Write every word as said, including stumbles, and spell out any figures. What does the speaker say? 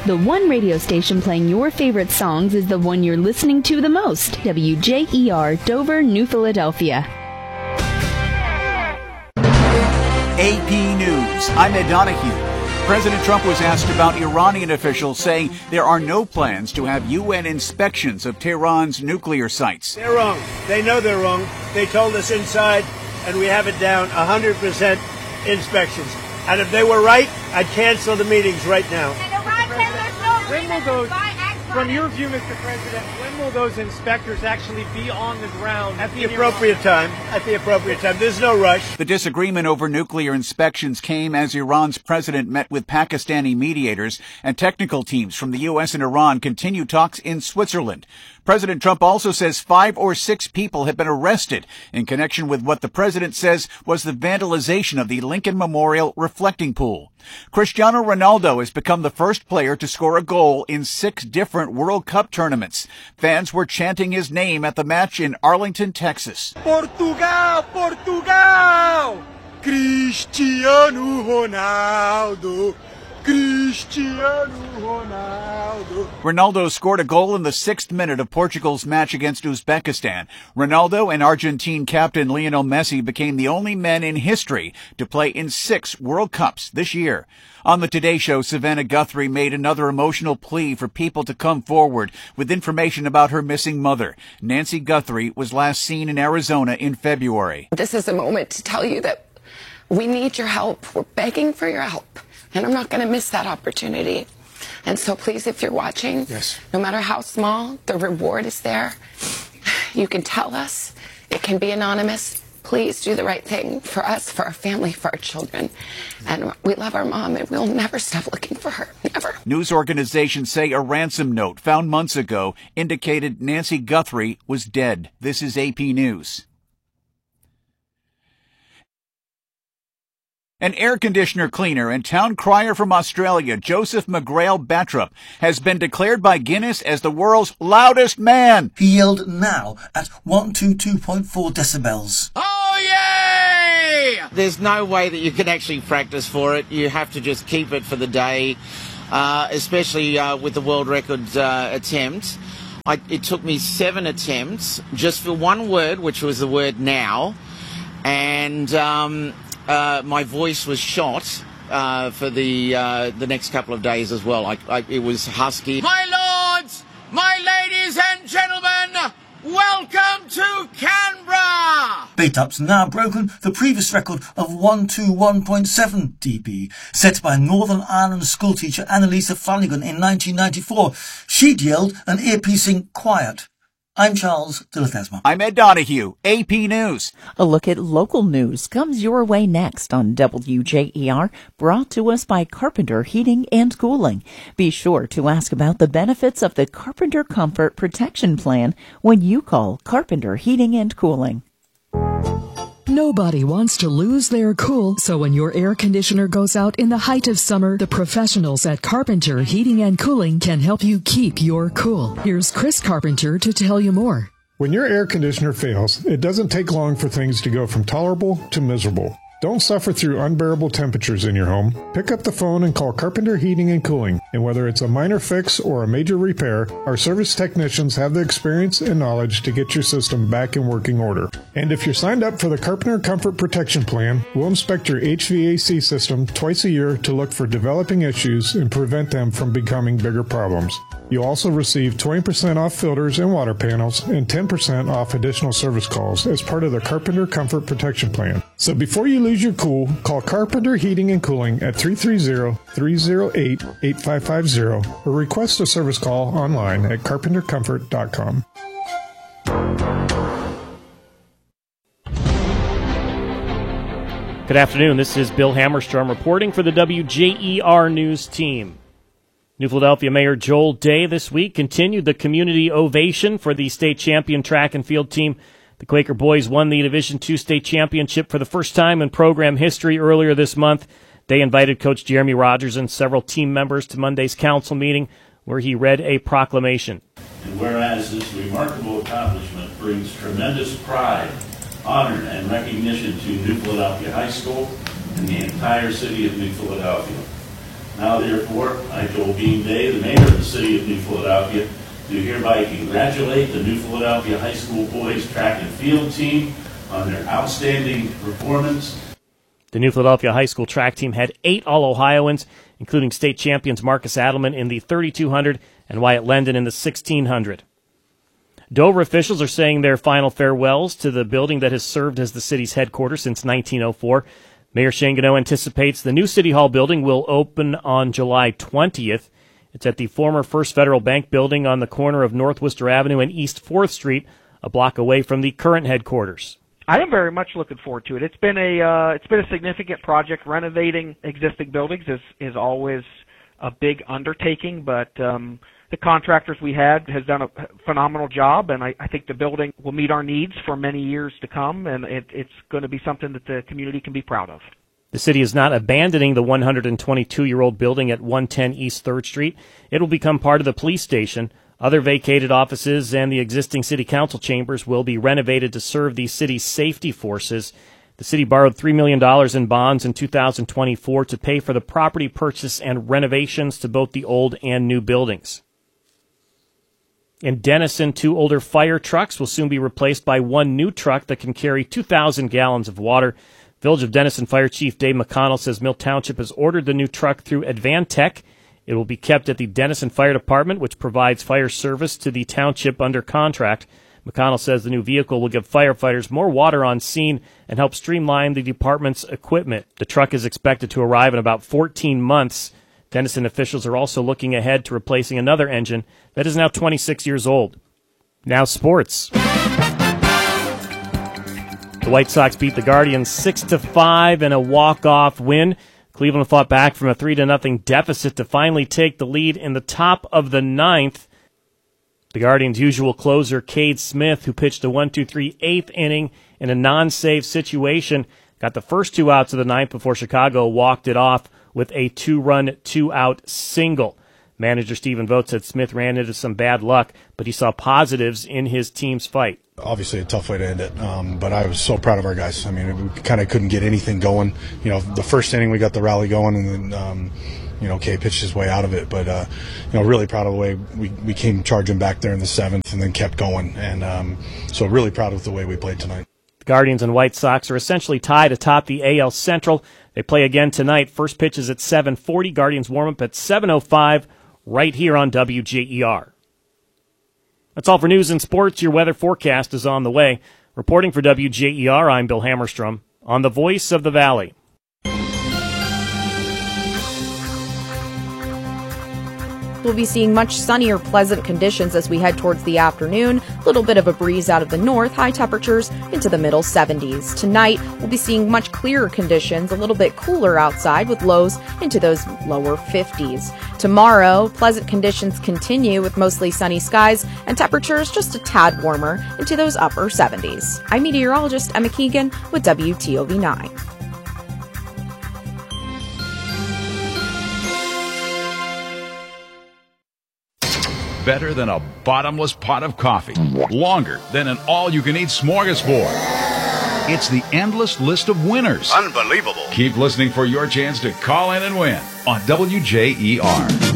The one radio station playing your favorite songs is the one you're listening to the most. W J E R, Dover, New Philadelphia. A P News. I'm Ed Donahue. President Trump was asked about Iranian officials saying there are no plans to have U N inspections of Tehran's nuclear sites. They're wrong. They know they're wrong. They told us inside, and we have it down, one hundred percent inspections. And if they were right, I'd cancel the meetings right now. When will those, from your view, Mister President, when will those inspectors actually be on the ground? At the appropriate time. At the appropriate time. There's no rush. The disagreement over nuclear inspections came as Iran's president met with Pakistani mediators, and technical teams from the U S and Iran continue talks in Switzerland. President Trump also says five or six people have been arrested in connection with what the president says was the vandalization of the Lincoln Memorial reflecting pool. Cristiano Ronaldo has become the first player to score a goal in six different World Cup tournaments. Fans were chanting his name at the match in Arlington, Texas. Portugal, Portugal! Cristiano Ronaldo. Cristiano Ronaldo. Ronaldo scored a goal in the sixth minute of Portugal's match against Uzbekistan. Ronaldo and Argentine captain Lionel Messi became the only men in history to play in six World Cups this year. On the Today Show, Savannah Guthrie made another emotional plea for people to come forward with information about her missing mother. Nancy Guthrie was last seen in Arizona in February. This is a moment to tell you that we need your help. We're begging for your help. And I'm not going to miss that opportunity. And so please, if you're watching, yes, no matter how small, the reward is there. You can tell us. It can be anonymous. Please do the right thing for us, for our family, for our children. And we love our mom, and we'll never stop looking for her. Never. News organizations say a ransom note found months ago indicated Nancy Guthrie was dead. This is A P News. An air conditioner cleaner and town crier from Australia, Joseph McGrail Battrup, has been declared by Guinness as the world's loudest man. He yelled now at one twenty-two point four decibels. Oh, yay! There's no way that you can actually practice for it. You have to just keep it for the day, uh, especially uh, with the world record uh, attempt. I, it took me seven attempts just for one word, which was the word now, and... Um, Uh, my voice was shot uh, for the uh, the next couple of days as well. I, I, it was husky. My lords, my ladies and gentlemen, welcome to Canberra! Battup's now broken the previous record of one twenty-one point seven dB, set by Northern Ireland schoolteacher Annalisa Flanagan in nineteen ninety-four. She'd yelled an ear-piercing quiet. I'm Charles de La Thesma. I'm Ed Donahue, A P News. A look at local news comes your way next on W J E R, brought to us by Carpenter Heating and Cooling. Be sure to ask about the benefits of the Carpenter Comfort Protection Plan when you call Carpenter Heating and Cooling. Nobody wants to lose their cool, so when your air conditioner goes out in the height of summer, the professionals at Carpenter Heating and Cooling can help you keep your cool. Here's Chris Carpenter to tell you more. When your air conditioner fails, it doesn't take long for things to go from tolerable to miserable. Don't suffer through unbearable temperatures in your home. Pick up the phone and call Carpenter Heating and Cooling. And whether it's a minor fix or a major repair, our service technicians have the experience and knowledge to get your system back in working order. And if you're signed up for the Carpenter Comfort Protection Plan, we'll inspect your H V A C system twice a year to look for developing issues and prevent them from becoming bigger problems. You'll also receive twenty percent off filters and water panels and ten percent off additional service calls as part of the Carpenter Comfort Protection Plan. So before you lose your cool, call Carpenter Heating and Cooling at three three zero, three zero eight, eight five five zero or request a service call online at carpenter comfort dot com. Good afternoon. This is Bill Hammerstrom reporting for the W J E R News team. New Philadelphia Mayor Joel Day this week continued the community ovation for the state champion track and field team. The Quaker boys won the Division two state championship for the first time in program history earlier this month. Day invited Coach Jeremy Rogers and several team members to Monday's council meeting, where he read a proclamation. And whereas this remarkable accomplishment brings tremendous pride, honor, and recognition to New Philadelphia High School and the entire city of New Philadelphia. Now, therefore, I, Joel Bean Day, the mayor of the city of New Philadelphia, do hereby congratulate the New Philadelphia High School boys track and field team on their outstanding performance. The New Philadelphia High School track team had eight All-Ohioans, including state champions Marcus Adelman in the thirty-two hundred and Wyatt Lendon in the sixteen hundred. Dover officials are saying their final farewells to the building that has served as the city's headquarters since nineteen oh four. Mayor Shane Gano anticipates the new City Hall building will open on July twentieth. It's at the former First Federal Bank building on the corner of North Worcester Avenue and East fourth Street, a block away from the current headquarters. I am very much looking forward to it. It's been a uh, it's been a significant project. Renovating existing buildings is is always a big undertaking, but um, the contractors we had has done a phenomenal job, and I, I think the building will meet our needs for many years to come, and it, it's going to be something that the community can be proud of. The city is not abandoning the one hundred twenty-two-year-old building at one ten East third Street. It will become part of the police station. Other vacated offices and the existing city council chambers will be renovated to serve the city's safety forces. The city borrowed three million dollars in bonds in two thousand twenty-four to pay for the property purchase and renovations to both the old and new buildings. In Denison, two older fire trucks will soon be replaced by one new truck that can carry two thousand gallons of water. Village of Denison Fire Chief Dave McConnell says Mill Township has ordered the new truck through Advantech. It will be kept at the Denison Fire Department, which provides fire service to the township under contract. McConnell says the new vehicle will give firefighters more water on scene and help streamline the department's equipment. The truck is expected to arrive in about fourteen months. Denison officials are also looking ahead to replacing another engine that is now twenty-six years old. Now sports. The White Sox beat the Guardians six to five in a walk-off win. Cleveland fought back from a three to nothing deficit to finally take the lead in the top of the ninth. The Guardians' usual closer, Cade Smith, who pitched a one two three eighth inning in a non-save situation, got the first two outs of the ninth before Chicago walked it off with a two-run, two-out single. Manager Stephen Vogt said Smith ran into some bad luck, but he saw positives in his team's fight. Obviously a tough way to end it, um, but I was so proud of our guys. I mean, we kind of couldn't get anything going. You know, the first inning we got the rally going, and then, um, you know, Kay pitched his way out of it. But, uh, you know, really proud of the way we, we came charging back there in the seventh and then kept going. And um, so really proud of the way we played tonight. The Guardians and White Sox are essentially tied atop the A L Central. They play again tonight. First pitch is at seven forty. Guardians warm up at seven oh five right here on W J E R. That's all for news and sports. Your weather forecast is on the way. Reporting for W J E R, I'm Bill Hammerstrom on the Voice of the Valley. We'll be seeing much sunnier, pleasant conditions as we head towards the afternoon. A little bit of a breeze out of the north, high temperatures into the middle seventies. Tonight, we'll be seeing much clearer conditions, a little bit cooler outside with lows into those lower fifties. Tomorrow, pleasant conditions continue with mostly sunny skies and temperatures just a tad warmer into those upper seventies. I'm meteorologist Emma Keegan with W T O V nine. Better than a bottomless pot of coffee. Longer than an all-you-can-eat smorgasbord. It's the endless list of winners. Unbelievable. Keep listening for your chance to call in and win on W J E R.